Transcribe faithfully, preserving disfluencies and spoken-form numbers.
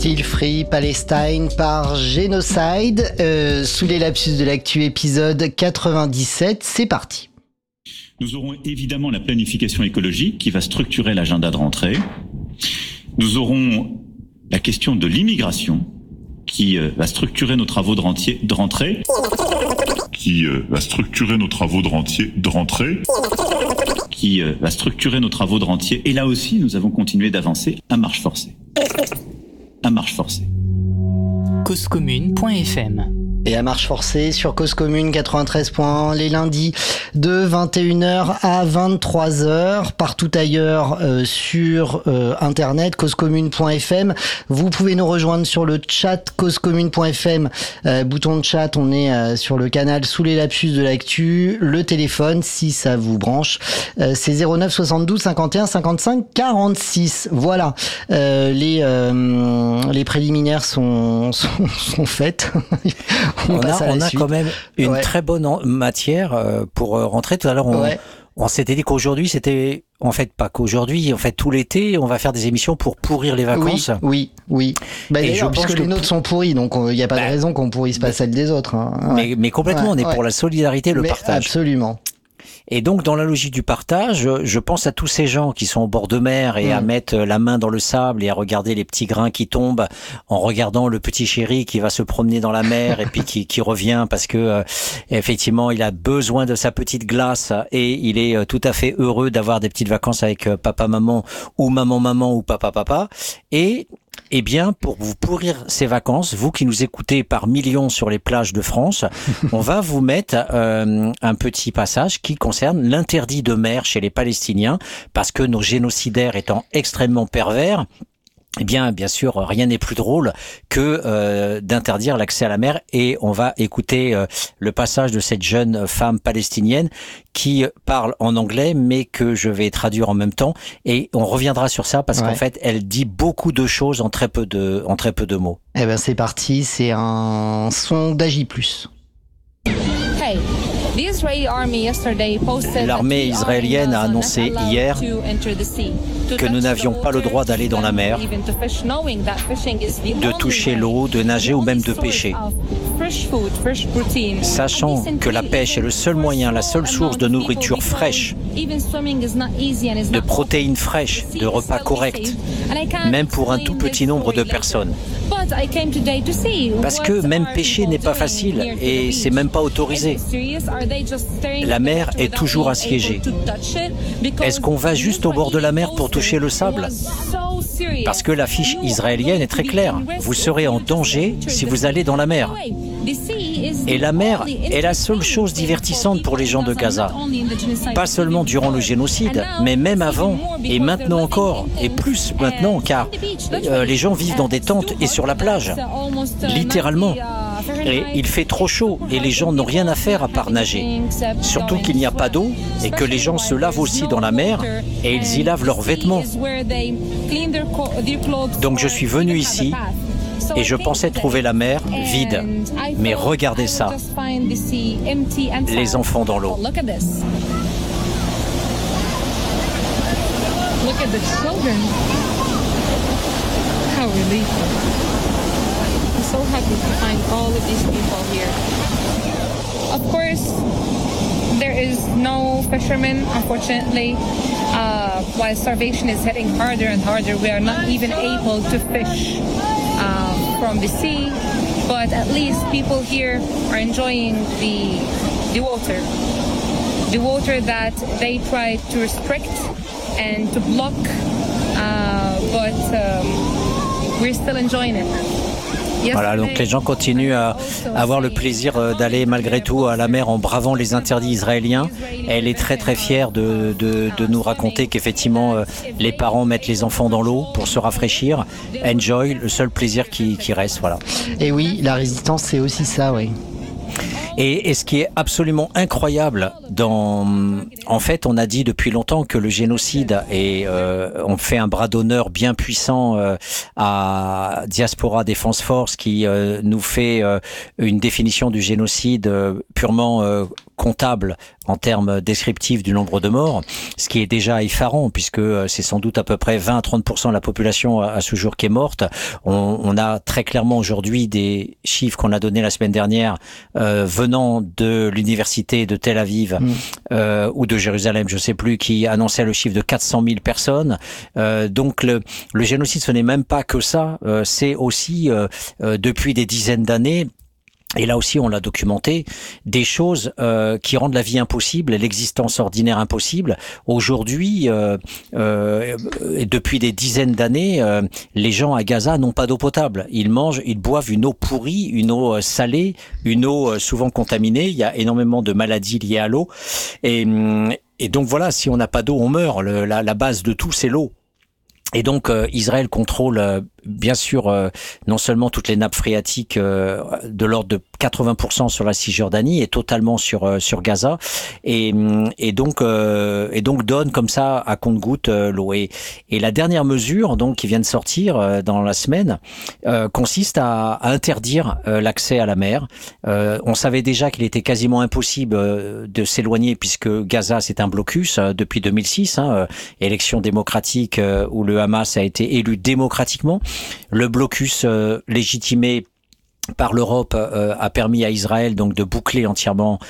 Still Free Palestine par Genocide, euh, sous les lapsus de l'actu épisode quatre-vingt-dix-sept, c'est parti. Nous aurons évidemment la planification écologique qui va structurer l'agenda de rentrée. Nous aurons la question de l'immigration qui euh, va structurer nos travaux de, rentier, de rentrée. Qui euh, va structurer nos travaux de, rentier, de rentrée. Qui euh, va structurer nos travaux de rentier. Et là aussi, nous avons continué d'avancer à marche forcée. À marche forcée. cause commune point f m. Et à marche forcée sur Cause Commune quatre-vingt-treize point un les lundis de vingt et une heures à vingt-trois heures, partout ailleurs euh, sur euh, internet cause commune point f m. Vous pouvez nous rejoindre sur le chat cause commune point f m, euh, bouton de chat, on est euh, sur le canal sous les lapsus de l'actu. Le téléphone, si ça vous branche, euh, c'est zéro neuf soixante-douze cinquante et un cinquante-cinq quarante-six. Voilà, euh, les euh, les préliminaires sont sont, sont faites. On, on a, on a quand même une ouais. très bonne en- matière euh, pour euh, rentrer. Tout à l'heure, on, ouais. on s'était dit qu'aujourd'hui, c'était... En fait, pas qu'aujourd'hui, en fait, tout l'été, on va faire des émissions pour pourrir les vacances. Oui, oui, oui. Bah, et d'ailleurs, puisque les nôtres sont pourris, donc il n'y a pas bah, de raison qu'on pourrisse pas mais, celles des autres. Hein. Ouais. Mais, mais complètement, ouais, on est ouais. pour la solidarité et le mais partage. Absolument. Et donc, dans la logique du partage, je pense à tous ces gens qui sont au bord de mer et mmh. à mettre la main dans le sable et à regarder les petits grains qui tombent en regardant le petit chéri qui va se promener dans la mer et puis qui, qui revient parce que, euh, effectivement, il a besoin de sa petite glace et il est tout à fait heureux d'avoir des petites vacances avec papa-maman ou maman-maman ou papa-papa. Et Eh bien, pour vous pourrir ces vacances, vous qui nous écoutez par millions sur les plages de France, on va vous mettre euh, un petit passage qui concerne l'interdit de mer chez les Palestiniens, parce que nos génocidaires étant extrêmement pervers, eh bien, bien sûr, rien n'est plus drôle que euh, d'interdire l'accès à la mer. Et on va écouter euh, le passage de cette jeune femme palestinienne qui parle en anglais, mais que je vais traduire en même temps. Et on reviendra sur ça parce ouais. qu'en fait, elle dit beaucoup de choses en très peu de, en très peu de mots. Eh ben, c'est parti. C'est un son d'A J plus. Hey. L'armée israélienne a annoncé hier que nous n'avions pas le droit d'aller dans la mer, de toucher l'eau, de nager ou même de pêcher. Sachant que la pêche est le seul moyen, la seule source de nourriture fraîche, de protéines fraîches, de repas corrects, même pour un tout petit nombre de personnes. Parce que même pêcher n'est pas facile et c'est même pas autorisé. La mer est toujours assiégée. Est-ce qu'on va juste au bord de la mer pour toucher le sable ? Parce que la fiche israélienne est très claire. Vous serez en danger si vous allez dans la mer. Et la mer est la seule chose divertissante pour les gens de Gaza. Pas seulement durant le génocide, mais même avant et maintenant encore, et plus maintenant, car euh, les gens vivent dans des tentes et sur la plage, littéralement. Et il fait trop chaud et les gens n'ont rien à faire à part nager. Surtout qu'il n'y a pas d'eau et que les gens se lavent aussi dans la mer et ils y lavent leurs vêtements. Donc je suis venu ici et je pensais trouver la mer vide. Mais regardez ça, les enfants dans l'eau. Look at the children. How relief. I'm so happy to find all of these people here. Of course, there is no fishermen, unfortunately. Uh, while starvation is hitting harder and harder, we are not even able to fish uh, from the sea. But at least people here are enjoying the, the water. The water that they tried to restrict and to block, uh, but um, we're still enjoying it. Voilà, donc les gens continuent à avoir le plaisir d'aller malgré tout à la mer en bravant les interdits israéliens. Elle est très très fière de, de, de nous raconter qu'effectivement les parents mettent les enfants dans l'eau pour se rafraîchir. Enjoy, le seul plaisir qui, qui reste, voilà. Et oui, la résistance c'est aussi ça, oui. Et, et ce qui est absolument incroyable, dans, en fait, on a dit depuis longtemps que le génocide et euh, on fait un bras d'honneur bien puissant euh, à Diaspora Defense Force qui euh, nous fait euh, une définition du génocide euh, purement euh, comptable en termes descriptifs du nombre de morts, ce qui est déjà effarant puisque c'est sans doute à peu près vingt à trente pour cent de la population à ce jour qui est morte. On, on a très clairement aujourd'hui des chiffres qu'on a donnés la semaine dernière euh, venant de l'université de Tel Aviv mmh. euh, ou de Jérusalem, je sais plus, qui annonçait le chiffre de quatre cent mille personnes. Euh, donc le, le génocide, ce n'est même pas que ça, euh, c'est aussi euh, euh, depuis des dizaines d'années. Et là aussi, on l'a documenté, des choses euh, qui rendent la vie impossible, l'existence ordinaire impossible. Aujourd'hui, euh, euh, depuis des dizaines d'années, euh, les gens à Gaza n'ont pas d'eau potable. Ils mangent, ils boivent une eau pourrie, une eau salée, une eau souvent contaminée. Il y a énormément de maladies liées à l'eau. Et, et donc voilà, si on n'a pas d'eau, on meurt. Le, la, la base de tout, c'est l'eau. Et donc euh, Israël contrôle euh, bien sûr euh, non seulement toutes les nappes phréatiques euh, de l'ordre de quatre-vingts pour cent sur la Cisjordanie et totalement sur euh, sur Gaza et et donc euh, et donc donne comme ça à compte-gouttes euh, l'eau et et la dernière mesure donc qui vient de sortir euh, dans la semaine euh, consiste à, à interdire euh, l'accès à la mer. Euh, on savait déjà qu'il était quasiment impossible euh, de s'éloigner puisque Gaza c'est un blocus euh, depuis deux mille six, hein, euh, élection démocratique euh, où le Hamas a été élu démocratiquement. Le blocus euh, légitimé par l'Europe euh, a permis à Israël donc de boucler entièrement